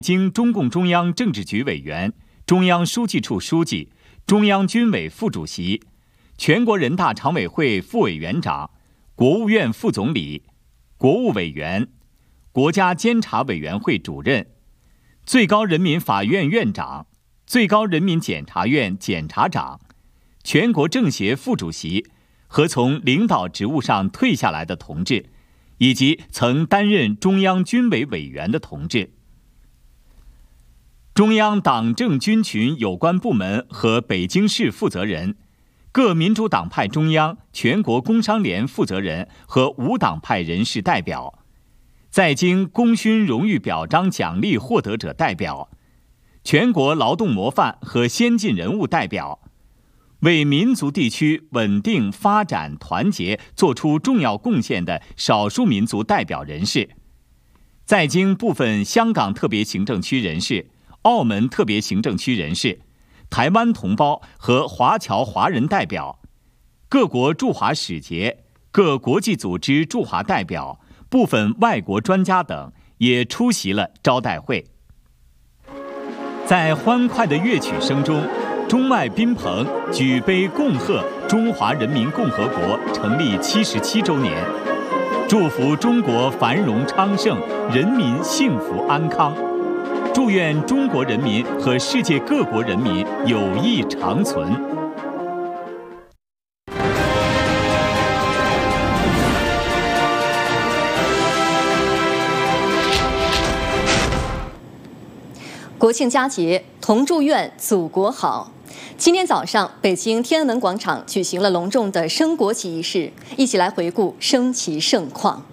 经中共中央政治局委员、中央书记处书记、中央军委副主席、全国人大常委会副委员长、国务院副总理、国务委员、国家监察委员会主任、最高人民法院院长、最高人民检察院检察长、全国政协副主席和从领导职务上退下来的同志，以及曾担任中央军委委员的同志。中央党政军群有关部门和北京市负责人，各民主党派中央、全国工商联负责人和无党派人士代表，在京功勋荣誉表彰奖励获得者代表，全国劳动模范和先进人物代表，为民族地区稳定发展团结作出重要贡献的少数民族代表人士，在京部分香港特别行政区人士、澳门特别行政区人士、台湾同胞和华侨华人代表，各国驻华使节、各国际组织驻华代表、部分外国专家等也出席了招待会。在欢快的乐曲声中，中外宾朋举杯恭贺中华人民共和国成立77周年，祝福中国繁荣昌盛，人民幸福安康，祝愿中国人民和世界各国人民友谊长存。 国庆佳节，同祝愿祖国好。今天早上，北京天安门广场举行了隆重的升国旗仪式，一起来回顾升旗盛况。